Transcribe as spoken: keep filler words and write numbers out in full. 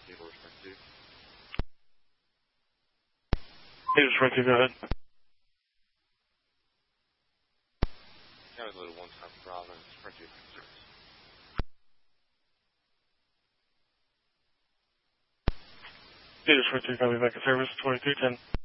Naval Respect two. Naval Respect two, go ahead. County loaded one South Providence, Respect two, service. Naval Respect two, copy back in service, twenty-three ten.